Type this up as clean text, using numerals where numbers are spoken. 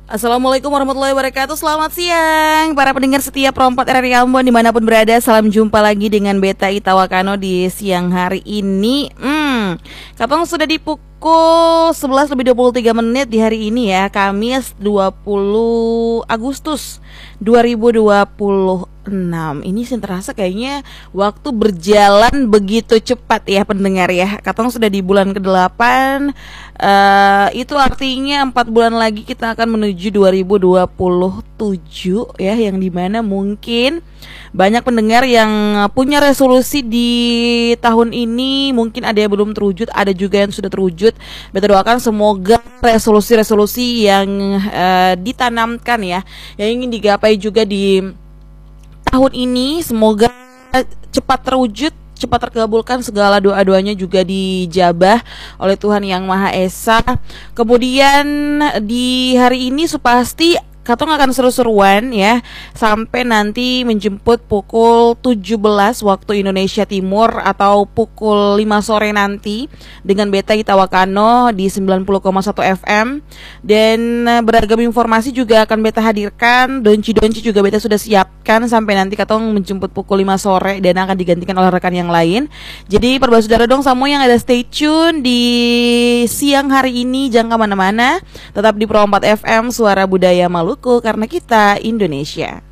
Assalamualaikum warahmatullahi wabarakatuh. Selamat siang para pendengar setia Pro 4 RRI Ambon dimanapun berada. Salam jumpa lagi dengan Beta Itawakano di siang hari ini. Katong sudah di pukul 11 lebih 23 menit di hari ini ya, Kamis 20 Agustus 2026. Ini sih terasa kayaknya waktu berjalan begitu cepat ya pendengar ya. Katong sudah di bulan ke-8. Itu artinya 4 bulan lagi kita akan menuju 2027 ya, yang dimana mungkin banyak pendengar yang punya resolusi di tahun ini. Mungkin ada yang belum terwujud, ada juga yang sudah terwujud. Beta doakan semoga resolusi-resolusi yang ditanamkan ya, yang ingin digapai juga di tahun ini, semoga cepat terwujud, cepat terkabulkan, segala doa-doanya juga dijabah oleh Tuhan Yang Maha Esa. Kemudian di hari ini supasti Katong akan seru-seruan ya, sampai nanti menjemput pukul 17 waktu Indonesia Timur atau pukul 5 sore nanti dengan Beta Itawakano di 90,1 FM. Dan beragam informasi juga akan Beta hadirkan. Donci-donci juga Beta sudah siapkan sampai nanti Katong menjemput pukul 5 sore dan akan digantikan oleh rekan yang lain. Jadi perba saudara dong semua yang ada, stay tune di siang hari ini, jangan kemana-mana. Tetap di Pro 4 FM, Suara Budaya Maluku, karena kita Indonesia.